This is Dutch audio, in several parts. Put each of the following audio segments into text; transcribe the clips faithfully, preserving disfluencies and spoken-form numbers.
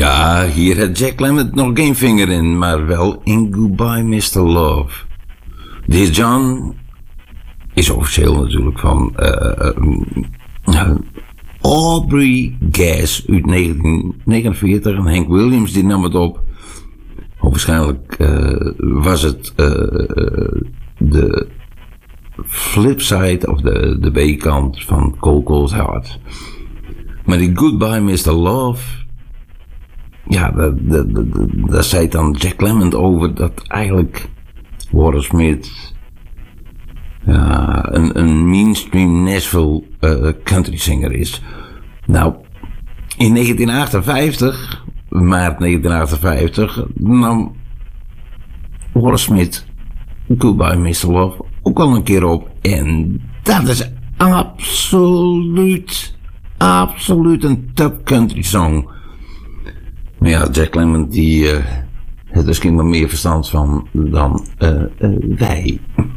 Ja, hier had Jack Lemmon nog geen vinger in, maar wel in Goodbye mister Love. Dear John is officieel natuurlijk van uh, uh, Aubrey Gass uit negentien negenenveertig en Hank Williams die nam het op. Waarschijnlijk uh, was het uh, de flipside of de, de B-kant van Cold Cold Heart. Maar die Goodbye mister Love, ja, daar zei dan Jack Lemmon over dat eigenlijk Warren Smith ja, een, een mainstream Nashville uh, country singer is. Nou, in negentien achtenvijftig, maart negentien achtenvijftig, nam Warren Smith Goodbye mister Love ook al een keer op. En dat is absoluut, absoluut een top country song. Maar ja, Jack Lemmon die uh, heeft misschien nog meer verstand van dan uh, uh, wij.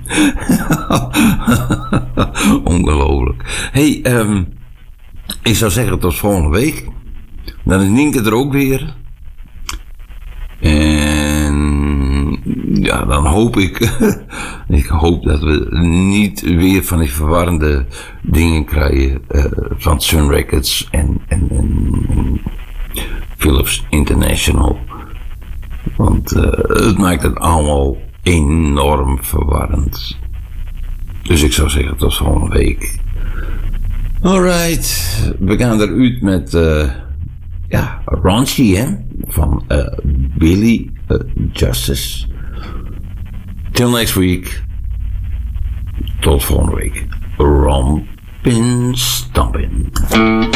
Ongelooflijk. Hey, um, ik zou zeggen tot volgende week. Dan is Nienke er ook weer. En ja, dan hoop ik, ik hoop dat we niet weer van die verwarrende dingen krijgen uh, van Sun Records en, en, en, en Philips International. Want uh, het maakt het allemaal enorm verwarrend. Dus ik zou zeggen tot volgende week. Alright, we gaan eruit met uh, ja, Raunchy, hè, van uh, Billy uh, Justice. Till next week. Tot volgende week. Rompin' Stompin'.